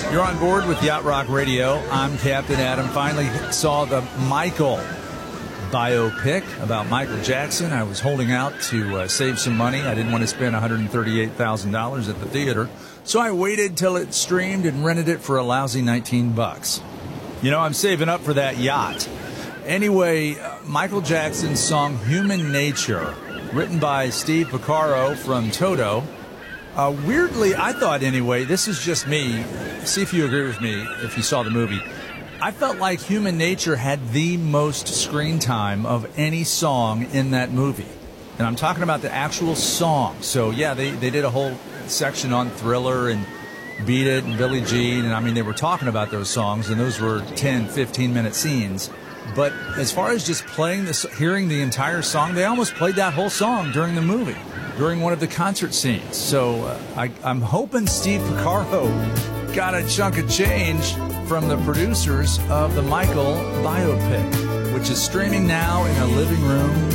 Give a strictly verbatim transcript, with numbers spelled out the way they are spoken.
You're on board with Yacht Rock Radio. I'm Captain Adam. Finally saw the Michael biopic about Michael Jackson. I was holding out to uh, save some money. I didn't want to spend one hundred thirty-eight thousand dollars at the theater, so I waited till it streamed and rented it for a lousy nineteen bucks. You know, I'm saving up for that yacht. Anyway, uh, Michael Jackson's song Human Nature, written by Steve Porcaro from Toto. Uh, weirdly, I thought anyway, this is just me, see if you agree with me if you saw the movie, I felt like Human Nature had the most screen time of any song in that movie. And I'm talking about the actual song. So yeah, they, they did a whole section on Thriller and Beat It and Billie Jean, and I mean, they were talking about those songs, and those were ten, fifteen minute scenes. But as far as just playing this, hearing the entire song, they almost played that whole song during the movie, during one of the concert scenes. So uh, I, I'm hoping Steve Porcaro got a chunk of change from the producers of the Michael biopic, which is streaming now in a living room